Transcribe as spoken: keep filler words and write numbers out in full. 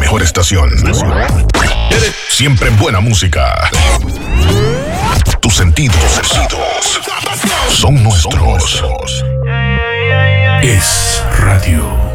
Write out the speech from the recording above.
mejor estación. Siempre buena música. Tus sentidos, sentidos son nuestros. Es radio.